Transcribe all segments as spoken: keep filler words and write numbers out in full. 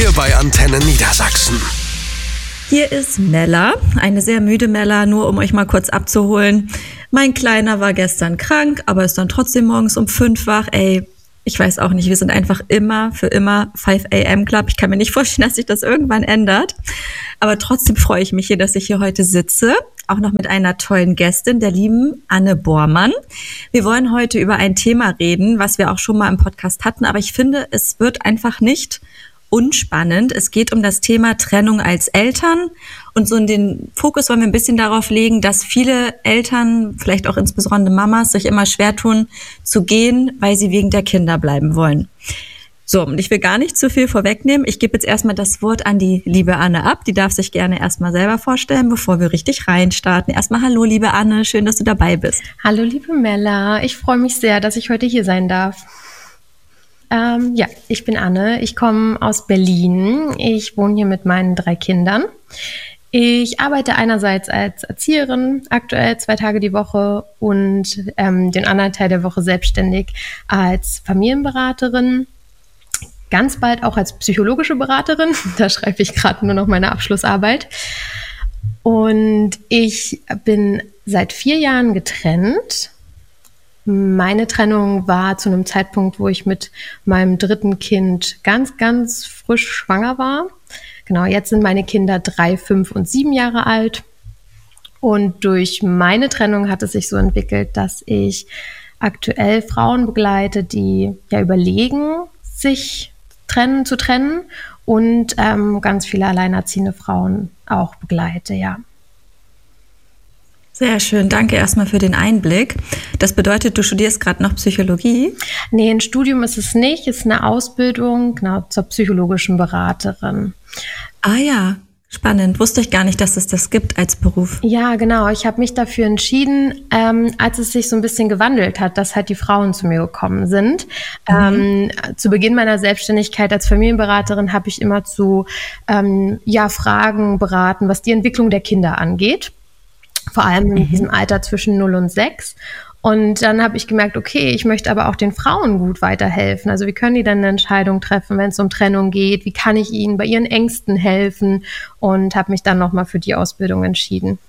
hier bei Antenne Niedersachsen. Hier ist Mella, eine sehr müde Mella, nur um euch mal kurz abzuholen. Mein Kleiner war gestern krank, aber ist dann trotzdem morgens um fünf wach. Ey, ich weiß auch nicht, wir sind einfach immer für immer fünf a m Club. Ich kann mir nicht vorstellen, dass sich das irgendwann ändert. Aber trotzdem freue ich mich hier, dass ich hier heute sitze. Auch noch mit einer tollen Gästin, der lieben Anne Bormann. Wir wollen heute über ein Thema reden, was wir auch schon mal im Podcast hatten. Aber ich finde, es wird einfach nicht unspannend. Es geht um das Thema Trennung als Eltern. Und so in den Fokus wollen wir ein bisschen darauf legen, dass viele Eltern, vielleicht auch insbesondere Mamas, sich immer schwer tun zu gehen, weil sie wegen der Kinder bleiben wollen. So, und ich will gar nicht zu viel vorwegnehmen. Ich gebe jetzt erstmal das Wort an die liebe Anne ab. Die darf sich gerne erstmal selber vorstellen, bevor wir richtig reinstarten. Erstmal hallo, liebe Anne, schön, dass du dabei bist. Hallo, liebe Mella. Ich freue mich sehr, dass ich heute hier sein darf. Ähm, ja, ich bin Anne. Ich komme aus Berlin. Ich wohne hier mit meinen drei Kindern. Ich arbeite einerseits als Erzieherin, aktuell zwei Tage die Woche, und ähm, den anderen Teil der Woche selbstständig als Familienberaterin. Ganz bald auch als psychologische Beraterin. Da schreibe ich gerade nur noch meine Abschlussarbeit. Und ich bin seit vier Jahren getrennt. Meine Trennung war zu einem Zeitpunkt, wo ich mit meinem dritten Kind ganz, ganz frisch schwanger war. Genau, jetzt sind meine Kinder drei, fünf und sieben Jahre alt. Und durch meine Trennung hat es sich so entwickelt, dass ich aktuell Frauen begleite, die ja überlegen, sich trennen zu trennen, und ähm, ganz viele alleinerziehende Frauen auch begleite, ja. Sehr schön, danke erstmal für den Einblick. Das bedeutet, du studierst gerade noch Psychologie? Nee, ein Studium ist es nicht, es ist eine Ausbildung, genau, zur psychologischen Beraterin. Ah ja, spannend. Wusste ich gar nicht, dass es das gibt als Beruf. Ja, genau. Ich habe mich dafür entschieden, ähm, als es sich so ein bisschen gewandelt hat, dass halt die Frauen zu mir gekommen sind. Mhm. Ähm, zu Beginn meiner Selbstständigkeit als Familienberaterin habe ich immer zu ähm, ja, Fragen beraten, was die Entwicklung der Kinder angeht. Vor allem in diesem Alter zwischen null und sechs. Und dann habe ich gemerkt, okay, ich möchte aber auch den Frauen gut weiterhelfen. Also wie können die denn eine Entscheidung treffen, wenn es um Trennung geht? Wie kann ich ihnen bei ihren Ängsten helfen? Und habe mich dann nochmal für die Ausbildung entschieden.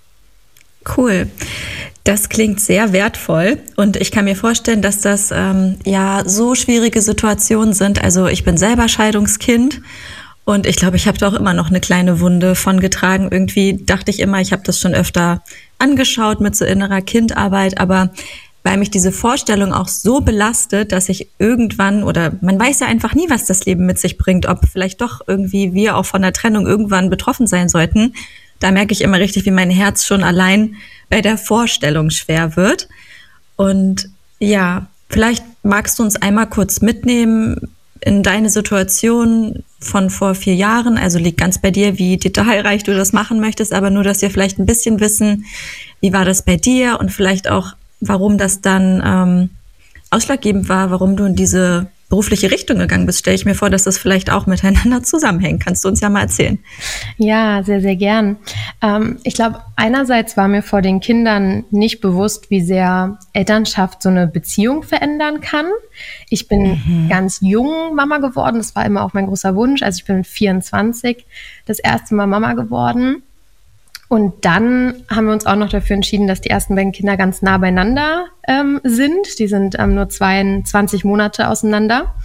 Cool. Das klingt sehr wertvoll. Und ich kann mir vorstellen, dass das ähm, ja so schwierige Situationen sind. Also ich bin selber Scheidungskind. Und ich glaube, ich habe da auch immer noch eine kleine Wunde von getragen. Irgendwie dachte ich immer, ich habe das schon öfter angeschaut mit so innerer Kindarbeit. Aber weil mich diese Vorstellung auch so belastet, dass ich irgendwann, oder man weiß ja einfach nie, was das Leben mit sich bringt, ob vielleicht doch irgendwie wir auch von der Trennung irgendwann betroffen sein sollten. Da merke ich immer richtig, wie mein Herz schon allein bei der Vorstellung schwer wird. Und ja, vielleicht magst du uns einmal kurz mitnehmen in deine Situation von vor vier Jahren, also liegt ganz bei dir, wie detailreich du das machen möchtest, aber nur, dass wir vielleicht ein bisschen wissen, wie war das bei dir und vielleicht auch, warum das dann ähm, ausschlaggebend war, warum du in diese berufliche Richtung gegangen bist. Stelle ich mir vor, dass das vielleicht auch miteinander zusammenhängt. Kannst du uns ja mal erzählen? Ja, sehr, sehr gern. Ähm, ich glaube, einerseits war mir vor den Kindern nicht bewusst, wie sehr Elternschaft so eine Beziehung verändern kann. Ich bin mhm. ganz jung Mama geworden. Das war immer auch mein großer Wunsch. Also ich bin mit vierundzwanzig das erste Mal Mama geworden. Und dann haben wir uns auch noch dafür entschieden, dass die ersten beiden Kinder ganz nah beieinander ähm, sind. Die sind ähm, nur zweiundzwanzig Monate auseinander.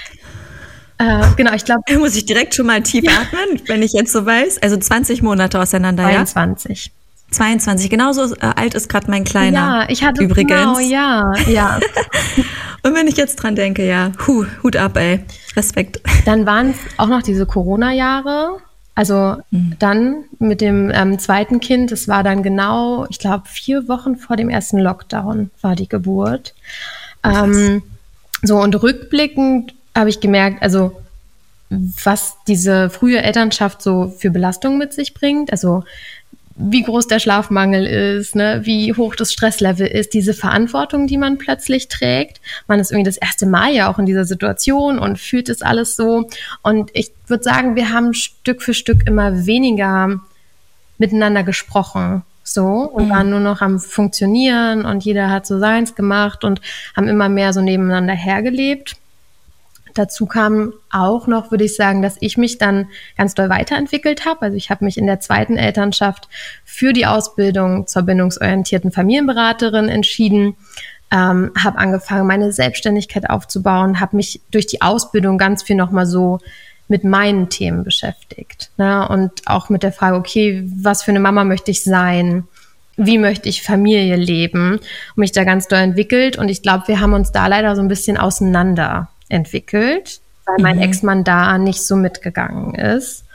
Äh, genau, ich glaube... Muss ich direkt schon mal tief ja. atmen, wenn ich jetzt so weiß? Also zwanzig Monate auseinander, zweiundzwanzig. Ja? zweiundzwanzig, genauso äh, alt ist gerade mein Kleiner. Ja, ich hatte übrigens. Genau, ja, ja. Und wenn ich jetzt dran denke, ja, hu, Hut ab, ey, Respekt. Dann waren es auch noch diese Corona-Jahre. Also mhm. dann mit dem ähm, zweiten Kind, das war dann genau, ich glaube, vier Wochen vor dem ersten Lockdown war die Geburt. Ähm, so, und rückblickend habe ich gemerkt, also was diese frühe Elternschaft so für Belastung mit sich bringt, also wie groß der Schlafmangel ist, ne, wie hoch das Stresslevel ist, diese Verantwortung, die man plötzlich trägt. Man ist irgendwie das erste Mal ja auch in dieser Situation und fühlt es alles so. Und ich würde sagen, wir haben Stück für Stück immer weniger miteinander gesprochen, so, und mhm. waren nur noch am Funktionieren und jeder hat so seins gemacht und haben immer mehr so nebeneinander hergelebt. Dazu kam auch noch, würde ich sagen, dass ich mich dann ganz doll weiterentwickelt habe. Also ich habe mich in der zweiten Elternschaft für die Ausbildung zur bindungsorientierten Familienberaterin entschieden, ähm, habe angefangen, meine Selbstständigkeit aufzubauen, habe mich durch die Ausbildung ganz viel nochmal so mit meinen Themen beschäftigt, ne? Und auch mit der Frage, okay, was für eine Mama möchte ich sein? Wie möchte ich Familie leben? Und mich da ganz doll entwickelt. Und ich glaube, wir haben uns da leider so ein bisschen auseinander entwickelt, weil mein mhm. Ex-Mann da nicht so mitgegangen ist.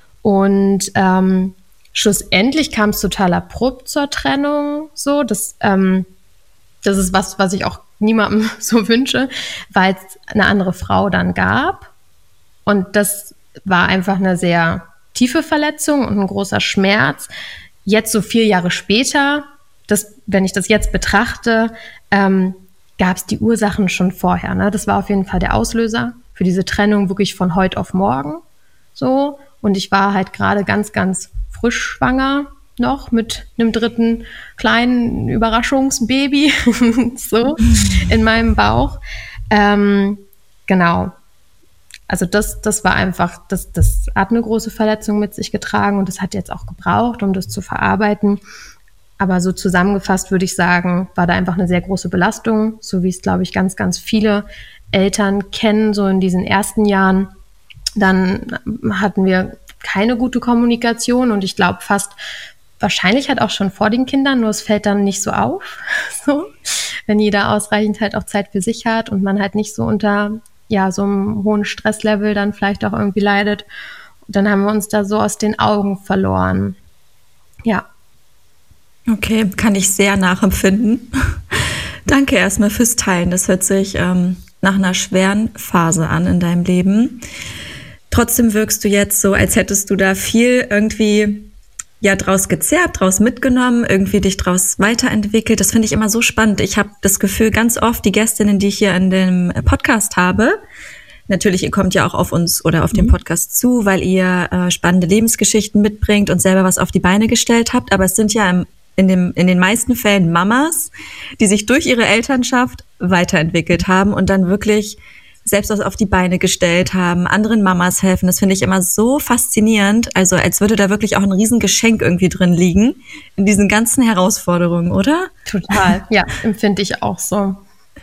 Und ähm, schlussendlich kam es total abrupt zur Trennung. So, das, ähm, das ist was, was ich auch niemandem so wünsche, weil es eine andere Frau dann gab. Und das war einfach eine sehr tiefe Verletzung und ein großer Schmerz. Jetzt so vier Jahre später, das, wenn ich das jetzt betrachte, ähm, gab es die Ursachen schon vorher. Ne? Das war auf jeden Fall der Auslöser für diese Trennung wirklich von heute auf morgen. So. Und ich war halt gerade ganz, ganz frisch schwanger noch mit einem dritten kleinen Überraschungsbaby so in meinem Bauch. Ähm, genau. Also das, das war einfach, das, das hat eine große Verletzung mit sich getragen und das hat jetzt auch gebraucht, um das zu verarbeiten. Aber so zusammengefasst würde ich sagen, war da einfach eine sehr große Belastung, so wie es, glaube ich, ganz, ganz viele Eltern kennen, so in diesen ersten Jahren. Dann hatten wir keine gute Kommunikation und ich glaube fast, wahrscheinlich halt auch schon vor den Kindern, nur es fällt dann nicht so auf, so, wenn jeder ausreichend halt auch Zeit für sich hat und man halt nicht so unter ja so einem hohen Stresslevel dann vielleicht auch irgendwie leidet. Und dann haben wir uns da so aus den Augen verloren. Ja. Okay, kann ich sehr nachempfinden. Danke erstmal fürs Teilen. Das hört sich ähm, nach einer schweren Phase an in deinem Leben. Trotzdem wirkst du jetzt so, als hättest du da viel irgendwie ja draus gezerrt, draus mitgenommen, irgendwie dich draus weiterentwickelt. Das finde ich immer so spannend. Ich habe das Gefühl, ganz oft die Gästinnen, die ich hier in dem Podcast habe, natürlich, ihr kommt ja auch auf uns oder auf den Podcast zu, weil ihr äh, spannende Lebensgeschichten mitbringt und selber was auf die Beine gestellt habt. Aber es sind ja im In, dem, in den meisten Fällen Mamas, die sich durch ihre Elternschaft weiterentwickelt haben und dann wirklich selbst was auf die Beine gestellt haben, anderen Mamas helfen. Das finde ich immer so faszinierend. Also als würde da wirklich auch ein Riesengeschenk irgendwie drin liegen in diesen ganzen Herausforderungen, oder? Total, ja, empfinde ich auch so.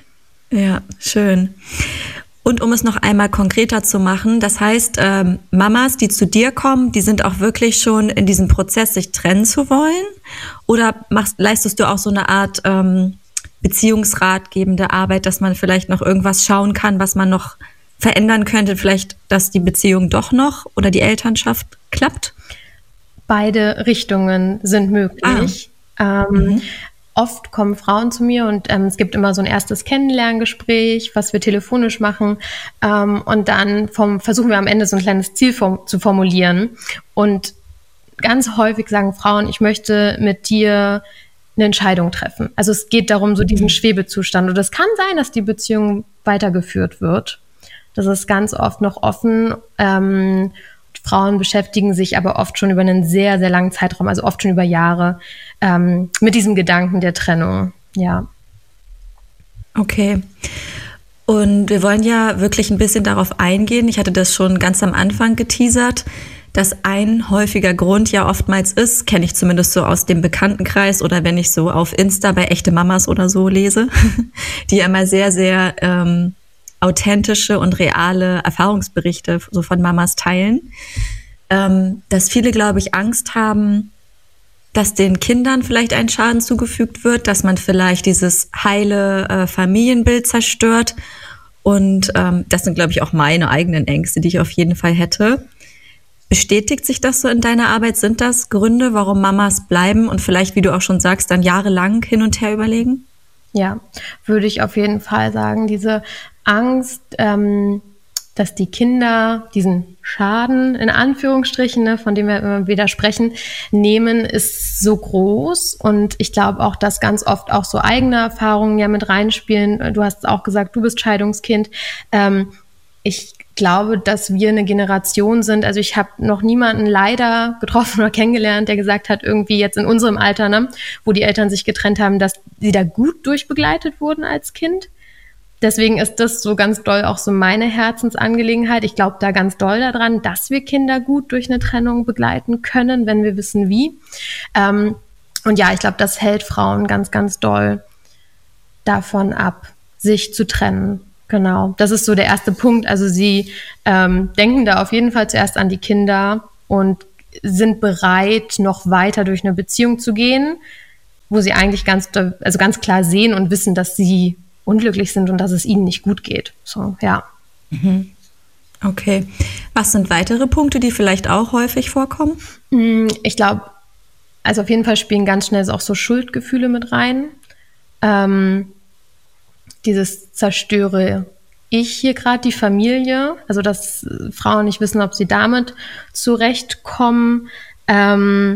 Ja, schön. Und um es noch einmal konkreter zu machen, das heißt, ähm, Mamas, die zu dir kommen, die sind auch wirklich schon in diesem Prozess, sich trennen zu wollen? Oder machst, leistest du auch so eine Art ähm, beziehungsratgebende Arbeit, dass man vielleicht noch irgendwas schauen kann, was man noch verändern könnte, vielleicht, dass die Beziehung doch noch oder die Elternschaft klappt? Beide Richtungen sind möglich. Ah. Ähm, mhm. Oft kommen Frauen zu mir und ähm, es gibt immer so ein erstes Kennenlerngespräch, was wir telefonisch machen. Ähm, und dann vom, versuchen wir am Ende so ein kleines Ziel form, zu formulieren. Und ganz häufig sagen Frauen, ich möchte mit dir eine Entscheidung treffen. Also es geht darum, so diesen Schwebezustand. Und es kann sein, dass die Beziehung weitergeführt wird. Das ist ganz oft noch offen. Ähm, Frauen beschäftigen sich aber oft schon über einen sehr, sehr langen Zeitraum, also oft schon über Jahre, ähm, mit diesem Gedanken der Trennung. Ja. Okay. Und wir wollen ja wirklich ein bisschen darauf eingehen. Ich hatte das schon ganz am Anfang geteasert, dass ein häufiger Grund ja oftmals ist, kenne ich zumindest so aus dem Bekanntenkreis oder wenn ich so auf Insta bei echte Mamas oder so lese, die ja immer sehr, sehr ähm, authentische und reale Erfahrungsberichte so von Mamas teilen, ähm, dass viele, glaube ich, Angst haben, dass den Kindern vielleicht ein Schaden zugefügt wird, dass man vielleicht dieses heile äh, Familienbild zerstört. Und ähm, das sind, glaube ich, auch meine eigenen Ängste, die ich auf jeden Fall hätte. Bestätigt sich das so in deiner Arbeit? Sind das Gründe, warum Mamas bleiben und vielleicht, wie du auch schon sagst, dann jahrelang hin und her überlegen? Ja, würde ich auf jeden Fall sagen. Diese Angst, ähm, dass die Kinder diesen Schaden, in Anführungsstrichen, ne, von dem wir immer wieder sprechen, nehmen, ist so groß. Und ich glaube auch, dass ganz oft auch so eigene Erfahrungen ja mit reinspielen. Du hast auch gesagt, du bist Scheidungskind. Ähm, ich glaube, dass wir eine Generation sind, also ich habe noch niemanden leider getroffen oder kennengelernt, der gesagt hat, irgendwie jetzt in unserem Alter, ne, wo die Eltern sich getrennt haben, dass sie da gut durchbegleitet wurden als Kind. deswegen ist das so ganz doll auch so meine Herzensangelegenheit. Ich glaube da ganz doll daran, dass wir Kinder gut durch eine Trennung begleiten können, wenn wir wissen, wie. Ähm, und ja, ich glaube, das hält Frauen ganz, ganz doll davon ab, sich zu trennen. Genau, das ist so der erste Punkt. Also sie ähm, denken da auf jeden Fall zuerst an die Kinder und sind bereit, noch weiter durch eine Beziehung zu gehen, wo sie eigentlich ganz, also ganz klar sehen und wissen, dass sie unglücklich sind und dass es ihnen nicht gut geht. So, ja. Mhm. Okay. Was sind weitere Punkte, die vielleicht auch häufig vorkommen? Ich glaube, also auf jeden Fall spielen ganz schnell auch so Schuldgefühle mit rein. Ähm, dieses zerstöre ich hier gerade die Familie, also dass Frauen nicht wissen, ob sie damit zurechtkommen. Ähm,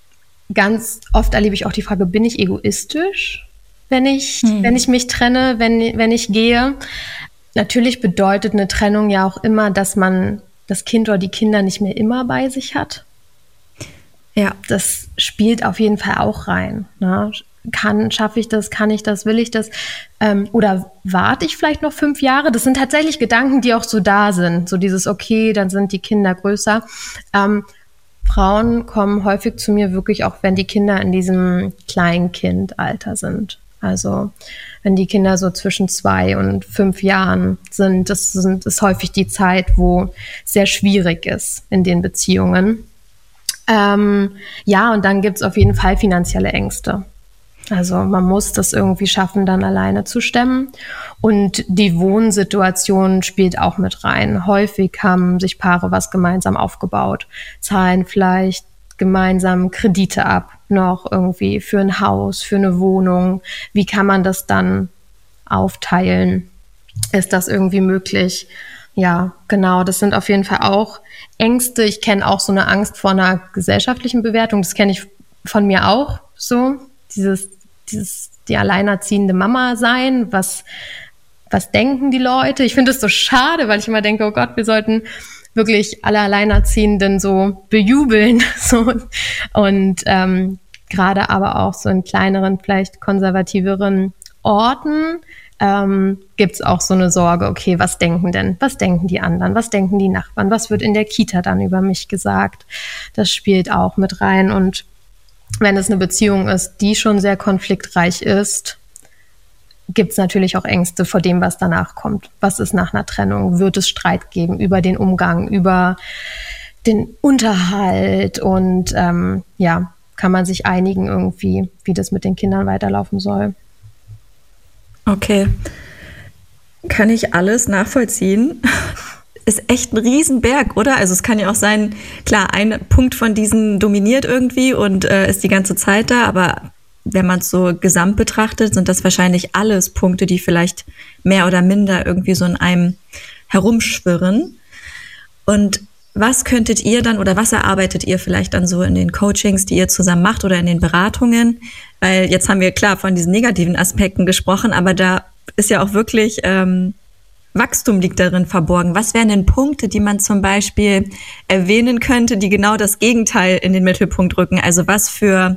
ganz oft erlebe ich auch die Frage, bin ich egoistisch, wenn ich, hm. wenn ich mich trenne, wenn, wenn ich gehe? Natürlich bedeutet eine Trennung ja auch immer, dass man das Kind oder die Kinder nicht mehr immer bei sich hat. Ja, das spielt auf jeden Fall auch rein, ne? Kann, schaffe ich das, kann ich das, will ich das? Ähm, oder warte ich vielleicht noch fünf Jahre? Das sind tatsächlich Gedanken, die auch so da sind. So dieses, okay, dann sind die Kinder größer. Ähm, Frauen kommen häufig zu mir wirklich auch, wenn die Kinder in diesem Kleinkindalter sind. Also wenn die Kinder so zwischen zwei und fünf Jahren sind, das sind, ist häufig die Zeit, wo sehr schwierig ist in den Beziehungen. Ähm, ja, und dann gibt's auf jeden Fall finanzielle Ängste. Also man muss das irgendwie schaffen, dann alleine zu stemmen. Und die Wohnsituation spielt auch mit rein. Häufig haben sich Paare was gemeinsam aufgebaut, zahlen vielleicht gemeinsam Kredite ab, noch irgendwie für ein Haus, für eine Wohnung. Wie kann man das dann aufteilen? Ist das irgendwie möglich? Ja, genau. Das sind auf jeden Fall auch Ängste. Ich kenne auch so eine Angst vor einer gesellschaftlichen Bewertung. Das kenne ich von mir auch so. Dieses, dieses, die alleinerziehende Mama sein, was, was denken die Leute? Ich finde es so schade, weil ich immer denke, oh Gott, wir sollten wirklich alle Alleinerziehenden so bejubeln, so. Und, ähm, gerade aber auch so in kleineren, vielleicht konservativeren Orten, ähm, gibt's auch so eine Sorge, okay, was denken denn, was denken die anderen, was denken die Nachbarn, was wird in der Kita dann über mich gesagt? Das spielt auch mit rein. Und wenn es eine Beziehung ist, die schon sehr konfliktreich ist, gibt es natürlich auch Ängste vor dem, was danach kommt. Was ist nach einer Trennung? Wird es Streit geben über den Umgang, über den Unterhalt? Und ähm, ja, kann man sich einigen irgendwie, wie das mit den Kindern weiterlaufen soll. Okay. Kann ich alles nachvollziehen? Ist echt ein Riesenberg, oder? Also es kann ja auch sein, klar, ein Punkt von diesen dominiert irgendwie und äh, ist die ganze Zeit da, aber wenn man es so gesamt betrachtet, sind das wahrscheinlich alles Punkte, die vielleicht mehr oder minder irgendwie so in einem herumschwirren. Und was könntet ihr dann oder was erarbeitet ihr vielleicht dann so in den Coachings, die ihr zusammen macht oder in den Beratungen? Weil jetzt haben wir klar von diesen negativen Aspekten gesprochen, aber da ist ja auch wirklich ähm, Wachstum liegt darin verborgen. Was wären denn Punkte, die man zum Beispiel erwähnen könnte, die genau das Gegenteil in den Mittelpunkt rücken? Also was für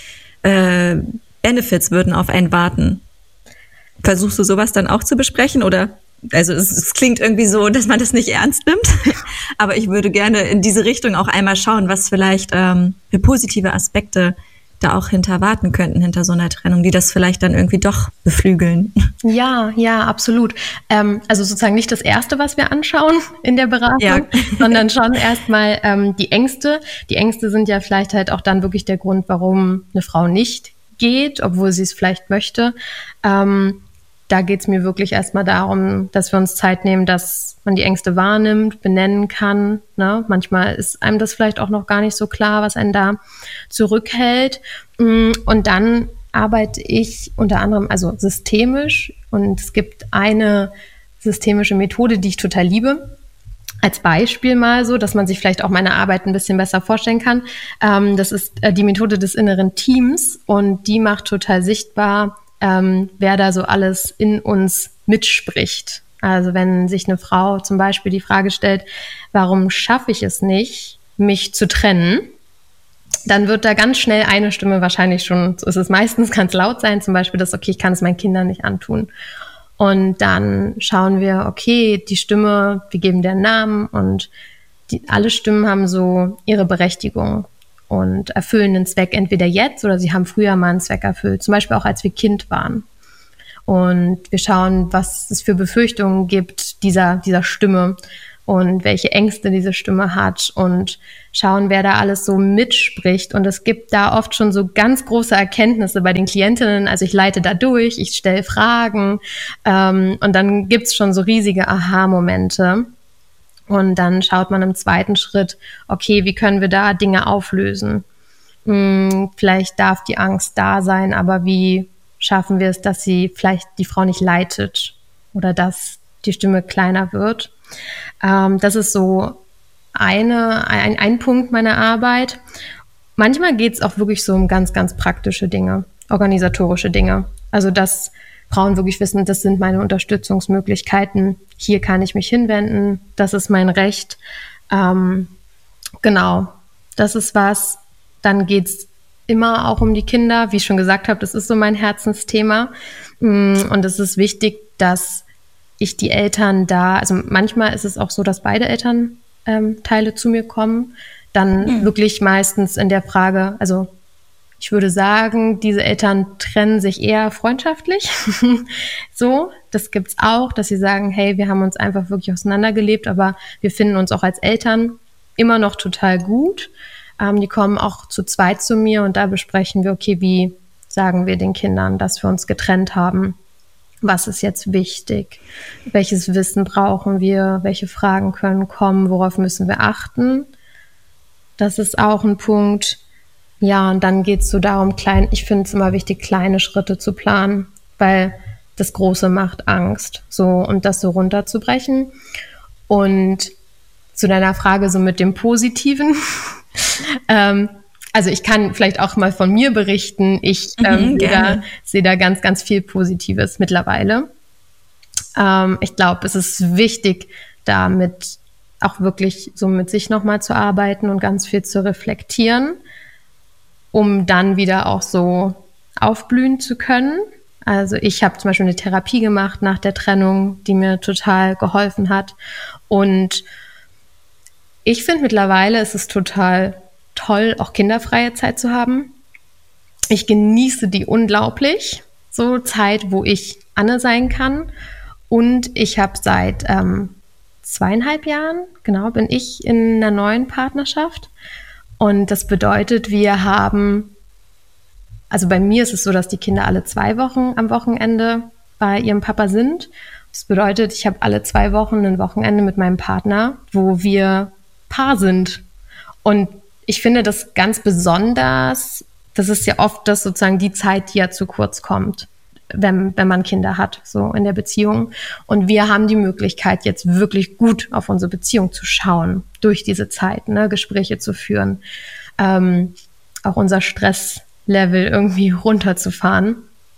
äh, Benefits würden auf einen warten? Versuchst du sowas dann auch zu besprechen oder? Also es, es klingt irgendwie so, dass man das nicht ernst nimmt, aber ich würde gerne in diese Richtung auch einmal schauen, was vielleicht ähm, für positive Aspekte da auch hinter warten könnten, hinter so einer Trennung, die das vielleicht dann irgendwie doch beflügeln. Ja, ja, absolut. Ähm, also sozusagen nicht das Erste, was wir anschauen in der Beratung, ja. sondern schon erstmal ähm, die Ängste. Die Ängste sind ja vielleicht halt auch dann wirklich der Grund, warum eine Frau nicht geht, obwohl sie es vielleicht möchte. Ähm, Da geht es mir wirklich erstmal darum, dass wir uns Zeit nehmen, dass man die Ängste wahrnimmt, benennen kann. Ne? Manchmal ist einem das vielleicht auch noch gar nicht so klar, was einen da zurückhält. Und dann arbeite ich unter anderem also systemisch. Und es gibt eine systemische Methode, die ich total liebe. Als Beispiel mal so, dass man sich vielleicht auch meine Arbeit ein bisschen besser vorstellen kann. Ähm, das ist äh, die Methode des inneren Teams. Und die macht total sichtbar, Ähm, wer da so alles in uns mitspricht. Also wenn sich eine Frau zum Beispiel die Frage stellt, warum schaffe ich es nicht, mich zu trennen, dann wird da ganz schnell eine Stimme wahrscheinlich schon, so ist es meistens, ganz laut sein, zum Beispiel das, okay, ich kann es meinen Kindern nicht antun. Und dann schauen wir, okay, die Stimme, wir geben der Namen und die, alle Stimmen haben so ihre Berechtigung und erfüllen einen Zweck entweder jetzt oder sie haben früher mal einen Zweck erfüllt, zum Beispiel auch als wir Kind waren. Und wir schauen, was es für Befürchtungen gibt dieser, dieser Stimme und welche Ängste diese Stimme hat und schauen, wer da alles so mitspricht. Und es gibt da oft schon so ganz große Erkenntnisse bei den Klientinnen. Also ich leite da durch, ich stelle Fragen ähm, und dann gibt's schon so riesige Aha-Momente. Und dann schaut man im zweiten Schritt, okay, wie können wir da Dinge auflösen? Hm, vielleicht darf die Angst da sein, aber wie schaffen wir es, dass sie vielleicht die Frau nicht leitet oder dass die Stimme kleiner wird? Ähm, das ist so eine, ein, ein Punkt meiner Arbeit. Manchmal geht es auch wirklich so um ganz, ganz praktische Dinge, organisatorische Dinge. Also dass Frauen wirklich wissen, das sind meine Unterstützungsmöglichkeiten. Hier kann ich mich hinwenden. Das ist mein Recht. Ähm, genau, das ist was. Dann geht's immer auch um die Kinder. Wie ich schon gesagt habe, das ist so mein Herzensthema. Und es ist wichtig, dass ich die Eltern da, also manchmal ist es auch so, dass beide Elternteile ähm, zu mir kommen. Dann mhm. wirklich meistens in der Frage, also ich würde sagen, diese Eltern trennen sich eher freundschaftlich. So, das gibt's auch, dass sie sagen, hey, wir haben uns einfach wirklich auseinandergelebt, aber wir finden uns auch als Eltern immer noch total gut. Ähm, die kommen auch zu zweit zu mir und da besprechen wir, okay, wie sagen wir den Kindern, dass wir uns getrennt haben? Was ist jetzt wichtig? Welches Wissen brauchen wir? Welche Fragen können kommen? Worauf müssen wir achten? Das ist auch ein Punkt. Ja, und dann geht's so darum, klein, ich finde es immer wichtig, kleine Schritte zu planen, weil das Große macht Angst, so, und das so runterzubrechen. Und zu deiner Frage so mit dem Positiven, ähm, also ich kann vielleicht auch mal von mir berichten, ich ähm, mhm, sehe da, seh da ganz, ganz viel Positives mittlerweile. Ähm, ich glaube, es ist wichtig, damit auch wirklich so mit sich nochmal zu arbeiten und ganz viel zu reflektieren, um dann wieder auch so aufblühen zu können. Also ich habe zum Beispiel eine Therapie gemacht nach der Trennung, die mir total geholfen hat. Und ich finde mittlerweile ist es total toll, auch kinderfreie Zeit zu haben. Ich genieße die unglaublich, so Zeit, wo ich Anne sein kann. Und ich habe seit ähm, zweieinhalb Jahren, genau, bin ich in einer neuen Partnerschaft. Und das bedeutet, wir haben, also bei mir ist es so, dass die Kinder alle zwei Wochen am Wochenende bei ihrem Papa sind. Das bedeutet, ich habe alle zwei Wochen ein Wochenende mit meinem Partner, wo wir Paar sind. Und ich finde das ganz besonders, das ist ja oft das sozusagen die Zeit, die ja zu kurz kommt, wenn, wenn man Kinder hat, so in der Beziehung. Und wir haben die Möglichkeit, jetzt wirklich gut auf unsere Beziehung zu schauen, durch diese Zeit, ne, Gespräche zu führen, ähm, auch unser Stresslevel irgendwie runterzufahren.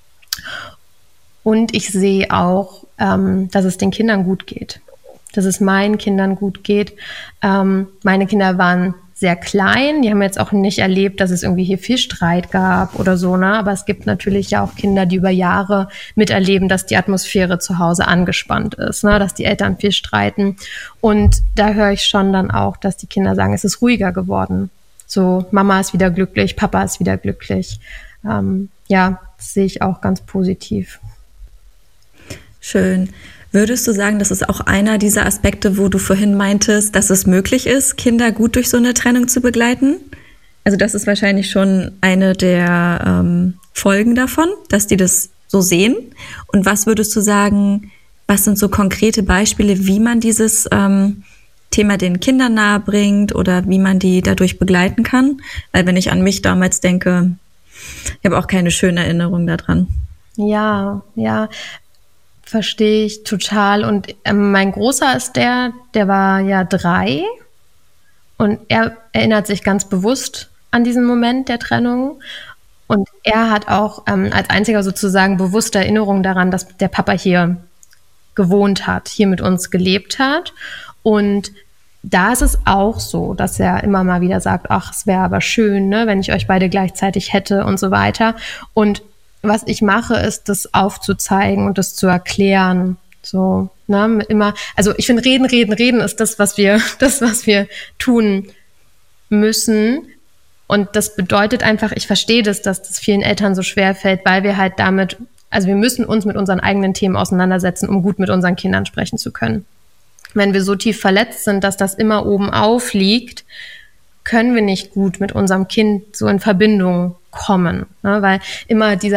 Und ich sehe auch, ähm, dass es den Kindern gut geht, dass es meinen Kindern gut geht. Ähm, meine Kinder waren sehr klein, die haben jetzt auch nicht erlebt, dass es irgendwie hier viel Streit gab oder so, ne? Aber es gibt natürlich ja auch Kinder, die über Jahre miterleben, dass die Atmosphäre zu Hause angespannt ist, ne? Dass die Eltern viel streiten. Und da höre ich schon dann auch, dass die Kinder sagen, es ist ruhiger geworden. So, Mama ist wieder glücklich, Papa ist wieder glücklich. Ähm, ja, das sehe ich auch ganz positiv. Schön. Würdest du sagen, das ist auch einer dieser Aspekte, wo du vorhin meintest, dass es möglich ist, Kinder gut durch so eine Trennung zu begleiten? Also das ist wahrscheinlich schon eine der ähm, Folgen davon, dass die das so sehen. Und was würdest du sagen, was sind so konkrete Beispiele, wie man dieses ähm, Thema den Kindern nahe bringt oder wie man die dadurch begleiten kann? Weil wenn ich an mich damals denke, ich habe auch keine schönen Erinnerungen daran. Ja, ja. Verstehe ich total. Und ähm, mein Großer ist der, der war ja drei und er erinnert sich ganz bewusst an diesen Moment der Trennung. Und er hat auch ähm, als einziger sozusagen bewusste Erinnerung daran, dass der Papa hier gewohnt hat, hier mit uns gelebt hat. Und da ist es auch so, dass er immer mal wieder sagt, ach, es wäre aber schön, ne, wenn ich euch beide gleichzeitig hätte und so weiter. Und was ich mache, ist, das aufzuzeigen und das zu erklären. So, ne, immer, also ich finde, reden, reden, reden ist das, was wir, das, was wir tun müssen. Und das bedeutet einfach, ich verstehe das, dass das vielen Eltern so schwer fällt, weil wir halt damit, also wir müssen uns mit unseren eigenen Themen auseinandersetzen, um gut mit unseren Kindern sprechen zu können. Wenn wir so tief verletzt sind, dass das immer oben aufliegt, können wir nicht gut mit unserem Kind so in Verbindung kommen, ne? Weil immer dieser